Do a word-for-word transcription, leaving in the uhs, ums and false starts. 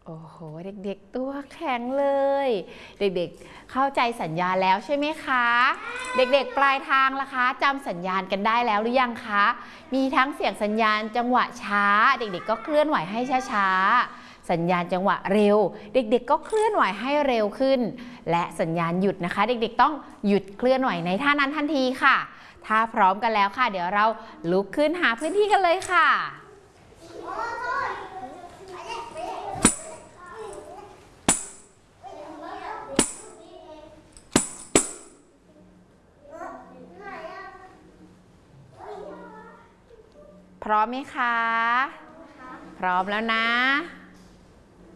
โอ้โหเด็กๆตัวแข็งเลยเด็กๆเข้าใจสัญญาณแล้วใช่ไหมคะเด็กๆปลายทางล่ะคะจำสัญญาณกันได้แล้วหรือยังคะมีทั้งเสียงสัญญาณจังหวะช้าเด็กๆก็เคลื่อนไหวให้ช้าๆสัญญาณจังหวะเร็วเด็กๆก็เคลื่อนไหวให้เร็วขึ้นและสัญญาณหยุดนะคะเด็กๆต้องหยุดเคลื่อนไหวในท่านั้นทันทีค่ะถ้าพร้อมกันแล้วค่ะเดี๋ยวเราลุกขึ้นหาพื้นที่กันเลยค่ะพร้อมไหมคะพร้อมแล้วนะ